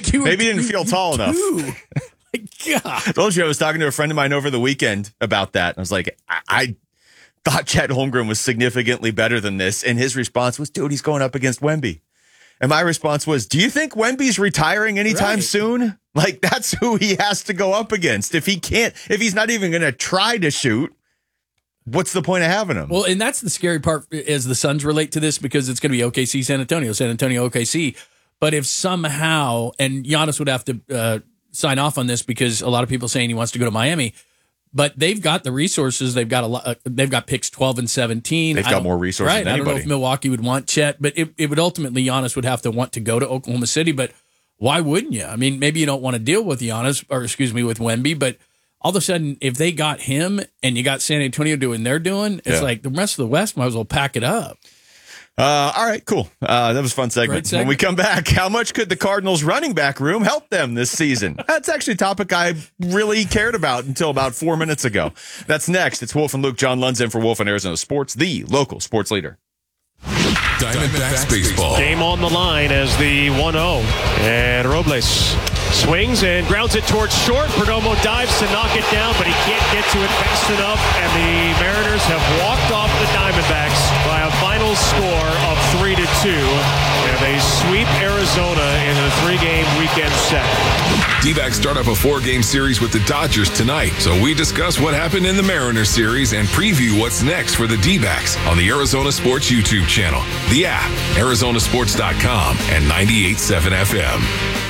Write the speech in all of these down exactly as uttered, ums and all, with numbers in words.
You Maybe he didn't you, feel you tall enough. My God. I told you I was talking to a friend of mine over the weekend about that. I was like, I, I thought Chet Holmgren was significantly better than this. And his response was, dude, he's going up against Wemby. And my response was, do you think Wemby's retiring anytime Right. soon? Like, that's who he has to go up against. If he can't, if he's not even going to try to shoot, what's the point of having him? Well, and that's the scary part as the Suns relate to this, because it's going to be O K C, San Antonio, San Antonio, O K C. But if somehow, and Giannis would have to uh, sign off on this because a lot of people saying he wants to go to Miami, but they've got the resources. They've got a lot. Uh, they've got picks twelve and seventeen. They've got more resources right, than anybody. I don't know if Milwaukee would want Chet, but it, it would ultimately, Giannis would have to want to go to Oklahoma City. But why wouldn't you? I mean, maybe you don't want to deal with Giannis, or excuse me, with Wemby, but all of a sudden, if they got him and you got San Antonio doing their doing, it's Yeah. like the rest of the West might as well pack it up. Uh, all right, cool. Uh, that was a fun segment. Great segment. When we come back, how much could the Cardinals running back room help them this season? That's actually a topic I really cared about until about four minutes ago. That's next. It's Wolf and Luke. John Lund's in for Wolf and Arizona Sports, the local sports leader. Diamondbacks baseball. Game on the line as the one oh. And Robles swings and grounds it towards short. Perdomo dives to knock it down, but he can't get to it fast enough. And the Mariners have walked off the Diamondbacks by a final score of three to two. And they sweep Arizona in a three-game weekend set. D-backs start up a four-game series with the Dodgers tonight. So we discuss what happened in the Mariners series and preview what's next for the D-backs on the Arizona Sports YouTube channel, the app, Arizona Sports dot com, and ninety-eight point seven F M.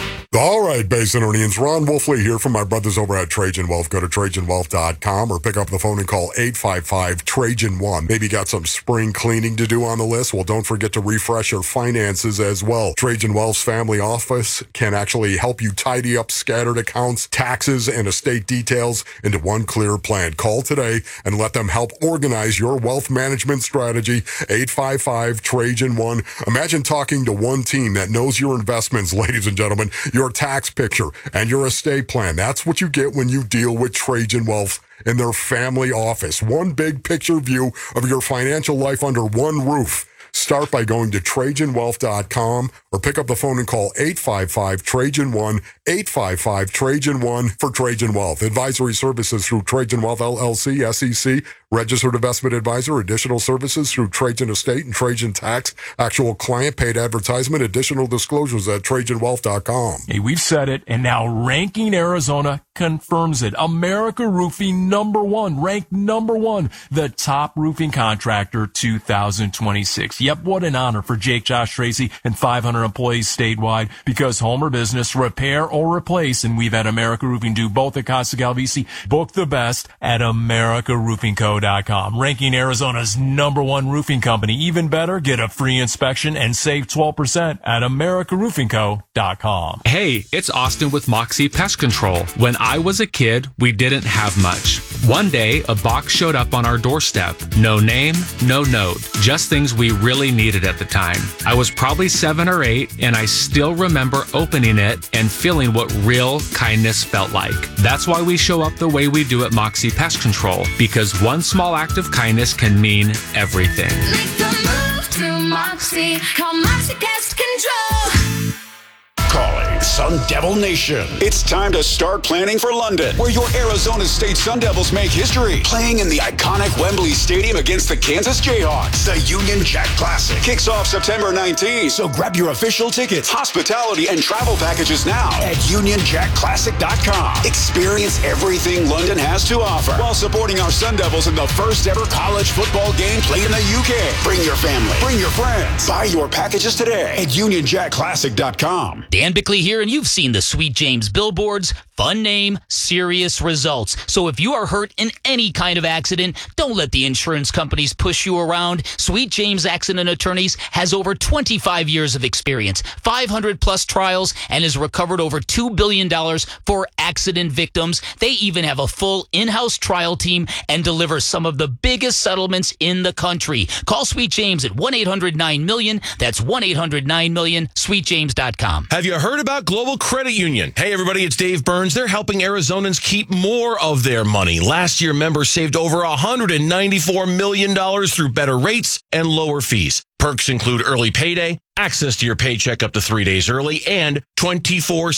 All right, Basinonians, Ron Wolfley here from my brothers over at Trajan Wealth. Go to Trajan Wealth dot com or pick up the phone and call eight five five Trajan one. Maybe you got some spring cleaning to do on the list? Well, don't forget to refresh your finances as well. Trajan Wealth's family office can actually help you tidy up scattered accounts, taxes, and estate details into one clear plan. Call today and let them help organize your wealth management strategy. eight five five Trajan one. Imagine talking to one team that knows your investments, ladies and gentlemen, your tax picture, and your estate plan. That's what you get when you deal with Trajan Wealth in their family office. One big picture view of your financial life under one roof. Start by going to Trajan Wealth dot com or pick up the phone and call eight five five Trajan one, eight five five Trajan one for Trajan Wealth. Advisory services through Trajan Wealth L L C, S E C, registered investment advisor. Additional services through Trajan Estate and Trajan Tax. Actual client paid advertisement. Additional disclosures at Trajan Wealth dot com. Hey, we've said it, and now Ranking Arizona confirms it. America Roofing number one, ranked number one, the top roofing contractor two thousand twenty-six. Yep, what an honor for Jake, Josh, Tracy, and five hundred employees statewide, because home or business, repair or replace, and we've had America Roofing do both at Costa Galvisi. Book the best at America Roofing Co dot com. Ranking Arizona's number one roofing company. Even better, get a free inspection and save twelve percent at America Roofing Co dot com. Hey, it's Austin with Moxie Pest Control. When I was a kid, we didn't have much. One day, a box showed up on our doorstep. No name, no note, just things we really needed at the time. I was probably seven or eight, and I still remember opening it and feeling what real kindness felt like. That's why we show up the way we do at Moxie Pest Control, because one small act of kindness can mean everything. Make the move to Moxie. Call Moxie Pest Control. Calling Sun Devil Nation. It's time to start planning for London, where your Arizona State Sun Devils make history. Playing in the iconic Wembley Stadium against the Kansas Jayhawks. The Union Jack Classic kicks off September nineteenth, so grab your official tickets, hospitality, and travel packages now at Union Jack Classic dot com. Experience everything London has to offer while supporting our Sun Devils in the first ever college football game played in the U K. Bring your family, bring your friends. Buy your packages today at Union Jack Classic dot com. Dan Bickley here, and you've seen the Sweet James billboards. Fun name, serious results. So if you are hurt in any kind of accident, don't let the insurance companies push you around. Sweet James Accident Attorneys has over twenty-five years of experience, five hundred plus trials, and has recovered over two billion dollars for accident victims. They even have a full in-house trial team and deliver some of the biggest settlements in the country. Call Sweet James at one eight hundred nine million. That's one eight hundred nine million, sweet james dot com. Have you heard about Global Credit Union? Hey, everybody, it's Dave Burns. They're helping Arizonans keep more of their money. Last year, members saved over one hundred ninety-four million dollars through better rates and lower fees. Perks include early payday, access to your paycheck up to three days early, and twenty-four